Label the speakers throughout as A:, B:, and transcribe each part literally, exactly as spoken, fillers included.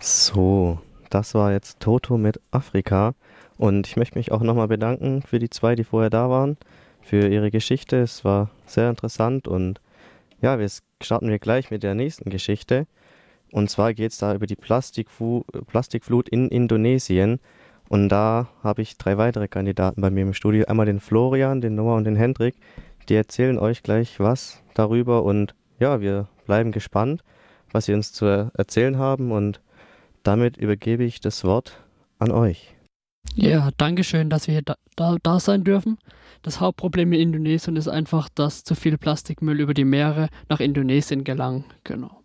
A: So, das war jetzt Toto mit Afrika. Und ich möchte mich auch nochmal bedanken für die zwei, die vorher da waren, für ihre Geschichte. Es war sehr interessant und ja, wir s- starten wir gleich mit der nächsten Geschichte. Und zwar geht es da über die Plastikfu Plastikflut in Indonesien. Und da habe ich drei weitere Kandidaten bei mir im Studio. Einmal den Florian, den Noah und den Hendrik. Die erzählen euch gleich was darüber. Und ja, wir bleiben gespannt, was sie uns zu er- erzählen haben. Und damit übergebe ich das Wort an euch.
B: Ja, danke schön, dass wir hier da, da, da sein dürfen. Das Hauptproblem in Indonesien ist einfach, dass zu viel Plastikmüll über die Meere nach Indonesien gelangt. Genau.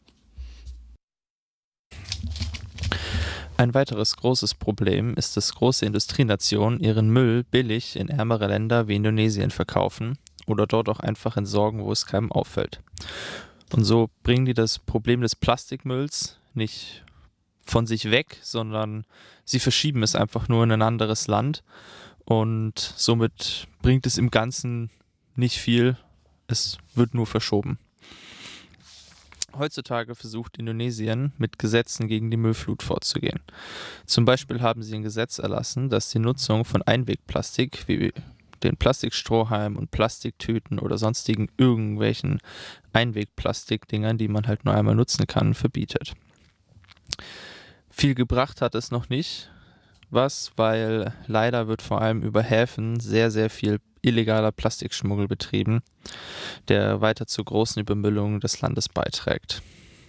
C: Ein weiteres großes Problem ist, dass große Industrienationen ihren Müll billig in ärmere Länder wie Indonesien verkaufen oder dort auch einfach entsorgen, wo es keinem auffällt. Und so bringen die das Problem des Plastikmülls nicht von sich weg, sondern sie verschieben es einfach nur in ein anderes Land und somit bringt es im Ganzen nicht viel, es wird nur verschoben. Heutzutage versucht Indonesien mit Gesetzen gegen die Müllflut vorzugehen. Zum Beispiel haben sie ein Gesetz erlassen, das die Nutzung von Einwegplastik wie den Plastikstrohhalm und Plastiktüten oder sonstigen irgendwelchen Einwegplastikdingern, die man halt nur einmal nutzen kann, verbietet. Viel gebracht hat es noch nicht, was, weil leider wird vor allem über Häfen sehr, sehr viel illegaler Plastikschmuggel betrieben, der weiter zur großen Übermüllung des Landes beiträgt.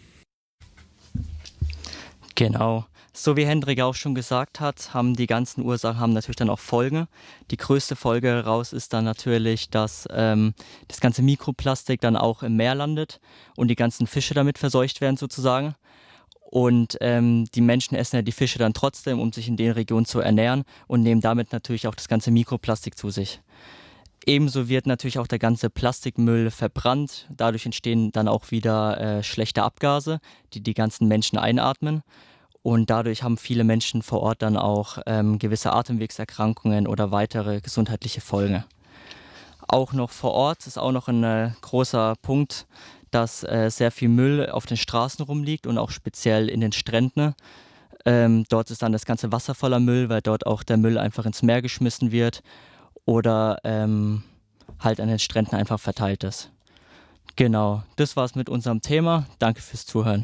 D: Genau. So wie Hendrik auch schon gesagt hat, haben die ganzen Ursachen haben natürlich dann auch Folgen. Die größte Folge daraus ist dann natürlich, dass ähm, das ganze Mikroplastik dann auch im Meer landet und die ganzen Fische damit verseucht werden sozusagen. Und ähm, die Menschen essen ja die Fische dann trotzdem, um sich in den Regionen zu ernähren und nehmen damit natürlich auch das ganze Mikroplastik zu sich. Ebenso wird natürlich auch der ganze Plastikmüll verbrannt. Dadurch entstehen dann auch wieder äh, schlechte Abgase, die die ganzen Menschen einatmen. Und dadurch haben viele Menschen vor Ort dann auch ähm, gewisse Atemwegserkrankungen oder weitere gesundheitliche Folgen. Auch noch vor Ort ist auch noch ein äh, großer Punkt, dass äh, sehr viel Müll auf den Straßen rumliegt und auch speziell in den Stränden. Ähm, dort ist dann das ganze Wasser voller Müll, weil dort auch der Müll einfach ins Meer geschmissen wird oder ähm, halt an den Stränden einfach verteilt ist. Genau, das war's mit unserem Thema. Danke fürs Zuhören.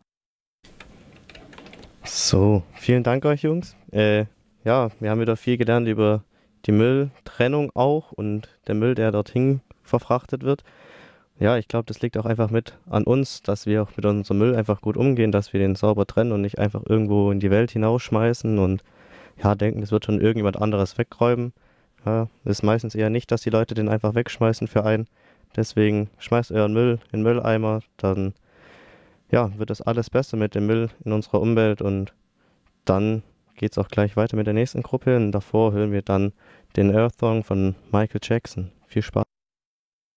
A: So, vielen Dank euch Jungs. Äh, ja, wir haben wieder viel gelernt über die Mülltrennung auch und der Müll, der dorthin verfrachtet wird. Ja, ich glaube, das liegt auch einfach mit an uns, dass wir auch mit unserem Müll einfach gut umgehen, dass wir den sauber trennen und nicht einfach irgendwo in die Welt hinausschmeißen und ja, denken, das wird schon irgendjemand anderes wegräumen. Ja, ist meistens eher nicht, dass die Leute den einfach wegschmeißen für einen. Deswegen schmeißt euren Müll in den Mülleimer, dann ja, wird das alles besser mit dem Müll in unserer Umwelt und dann geht's auch gleich weiter mit der nächsten Gruppe und davor hören wir dann den Earth Song von Michael Jackson. Viel Spaß.